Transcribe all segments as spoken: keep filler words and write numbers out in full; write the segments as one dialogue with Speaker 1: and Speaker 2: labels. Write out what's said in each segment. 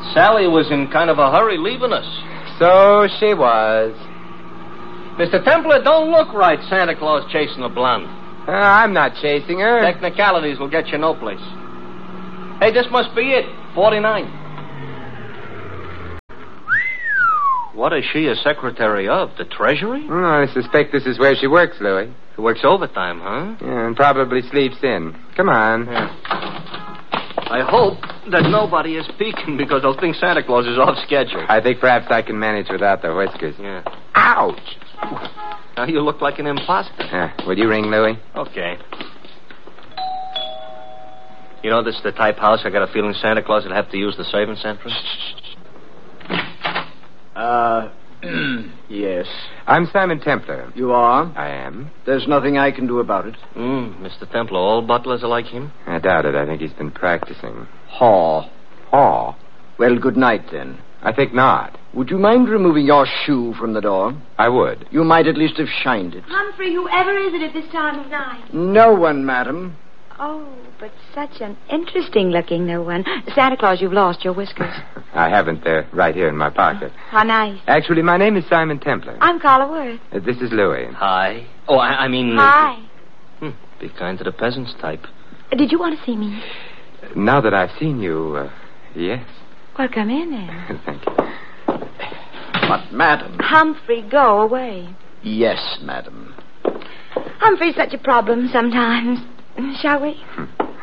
Speaker 1: Sally was in kind of a hurry leaving us.
Speaker 2: So she was.
Speaker 1: Mister Templar, don't look right, Santa Claus chasing a blonde.
Speaker 2: Uh, I'm not chasing her.
Speaker 1: Technicalities will get you no place. Hey, this must be it. forty-nine. What is she a secretary of? The Treasury?
Speaker 2: Oh, I suspect this is where she works, Louis.
Speaker 1: She works overtime, huh?
Speaker 2: Yeah, and probably sleeps in. Come on.
Speaker 1: Yeah. I hope that nobody is peeking because they'll think Santa Claus is off schedule.
Speaker 2: I think perhaps I can manage without the whiskers.
Speaker 1: Yeah.
Speaker 2: Ouch!
Speaker 1: Now you look like an imposter.
Speaker 2: Uh, will you ring, Louis?
Speaker 1: Okay. You know, this is the type house I got a feeling Santa Claus would have to use the servants' entrance.
Speaker 3: Uh, yes.
Speaker 2: I'm Simon Templar.
Speaker 3: You are?
Speaker 2: I am.
Speaker 3: There's nothing I can do about it.
Speaker 1: Mm, Mister Templar, all butlers are like him?
Speaker 2: I doubt it. I think he's been practicing.
Speaker 3: Haw.
Speaker 2: Haw?
Speaker 3: Well, good night, then.
Speaker 2: I think not.
Speaker 3: Would you mind removing your shoe from the door?
Speaker 2: I would.
Speaker 3: You might at least have shined it.
Speaker 4: Humphrey, whoever is it at this time of night?
Speaker 3: No one, madam.
Speaker 4: Oh, but such an interesting-looking no one. Santa Claus, you've lost your whiskers.
Speaker 2: I haven't. They're right here in my pocket.
Speaker 4: How nice.
Speaker 2: Actually, my name is Simon Templar.
Speaker 4: I'm Carla Worth.
Speaker 2: Uh, this is Louis.
Speaker 1: Hi. Oh, I, I mean...
Speaker 4: Hi.
Speaker 1: Hmm, be kind to the peasants type.
Speaker 4: Did you want to see me?
Speaker 2: Now that I've seen you, uh, yes.
Speaker 4: Well, come in, then.
Speaker 2: Thank you.
Speaker 3: But, madam...
Speaker 4: Humphrey, go away.
Speaker 3: Yes, madam.
Speaker 4: Humphrey's such a problem sometimes. Shall we?
Speaker 2: Hmm.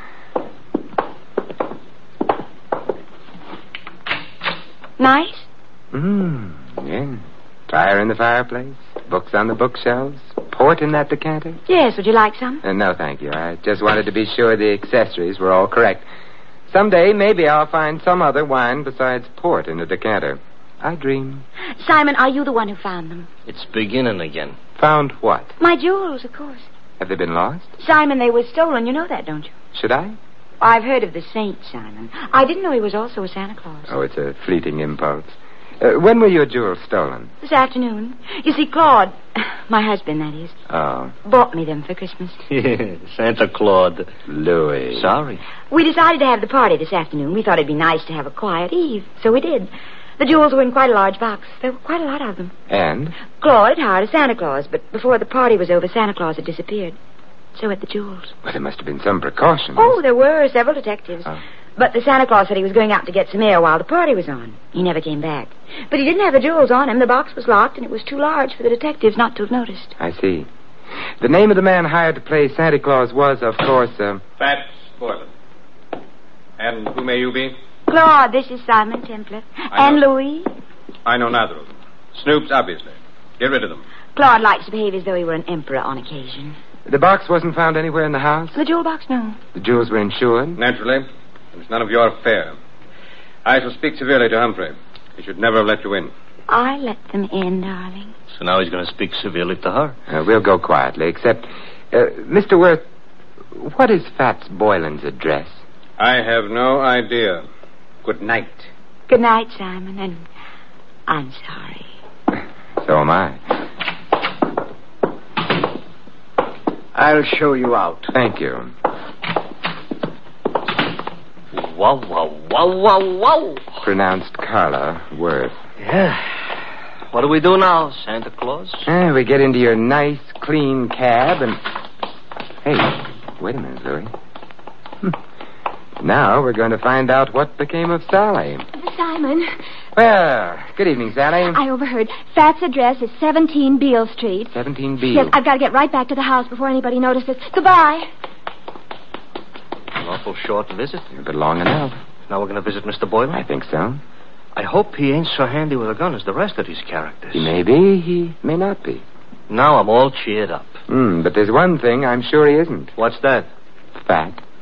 Speaker 4: Nice?
Speaker 2: Mmm, yeah. Fire in the fireplace, books on the bookshelves, port in that decanter.
Speaker 4: Yes, would you like some?
Speaker 2: Uh, no, thank you. I just wanted to be sure the accessories were all correct. Someday, maybe I'll find some other wine besides port in the decanter. I dream.
Speaker 4: Simon, are you the one who found them?
Speaker 1: It's beginning again.
Speaker 2: Found what?
Speaker 4: My jewels, of course.
Speaker 2: Have they been lost?
Speaker 4: Simon, they were stolen. You know that, don't you?
Speaker 2: Should I?
Speaker 4: I've heard of the saint, Simon. I didn't know he was also a Santa Claus.
Speaker 2: Oh, it's a fleeting impulse. Uh, when were your jewels stolen?
Speaker 4: This afternoon. You see, Claude, my husband, that is,
Speaker 2: Oh.
Speaker 4: bought me them for Christmas.
Speaker 1: Santa Claus.
Speaker 2: Louis.
Speaker 1: Sorry.
Speaker 4: We decided to have the party this afternoon. We thought it'd be nice to have a quiet eve, so we did. The jewels were in quite a large box. There were quite a lot of them.
Speaker 2: And?
Speaker 4: Claude had hired a Santa Claus, but before the party was over, Santa Claus had disappeared. So had the jewels.
Speaker 2: Well, there must have been some precautions.
Speaker 4: Oh, there were several detectives.
Speaker 2: Oh.
Speaker 4: But the Santa Claus said he was going out to get some air while the party was on. He never came back. But he didn't have the jewels on him. The box was locked, and it was too large for the detectives not to have noticed.
Speaker 2: I see. The name of the man hired to play Santa Claus was, of course, uh...
Speaker 5: Fats Boylan. And who may you be?
Speaker 4: Claude, this is Simon Templar.
Speaker 5: I
Speaker 4: And
Speaker 5: know.
Speaker 4: Louis.
Speaker 5: I know neither of them. Snoops, obviously. Get rid of them.
Speaker 4: Claude likes to behave as though he were an emperor on occasion.
Speaker 2: The box wasn't found anywhere in the house?
Speaker 4: The jewel box, no.
Speaker 2: The jewels were insured?
Speaker 5: Naturally. And it's none of your affair. I shall speak severely to Humphrey. He should never have let you in.
Speaker 4: I let them in, darling.
Speaker 1: So now he's going to speak severely to her.
Speaker 2: Uh, we'll go quietly, except... Uh, Mister Worth, what is Fats Boylan's address?
Speaker 5: I have no idea. Good night.
Speaker 4: Good night, Simon, and I'm sorry.
Speaker 2: So am I.
Speaker 3: I'll show you out.
Speaker 2: Thank you.
Speaker 1: Wow, wow, wow, wow, wow.
Speaker 2: Pronounced Carla Worth.
Speaker 1: Yeah. What do we do now, Santa Claus?
Speaker 2: Uh, we get into your nice, clean cab and... Hey, wait a minute, Louis. Hm. Now we're going to find out what became of Sally.
Speaker 6: Simon,
Speaker 2: Well, good evening, Sally.
Speaker 6: I overheard. Fat's address is seventeen Beale Street.
Speaker 2: seventeen B.
Speaker 6: Yes, I've got to get right back to the house before anybody notices. Goodbye.
Speaker 1: An awful short visit.
Speaker 2: But long enough.
Speaker 1: Now we're going to visit Mister Boylan?
Speaker 2: I think so.
Speaker 1: I hope he ain't so handy with a gun as the rest of these characters.
Speaker 2: He may be, he may not be.
Speaker 1: Now I'm all cheered up.
Speaker 2: Hmm, but there's one thing I'm sure he isn't.
Speaker 1: What's that?
Speaker 2: Fat.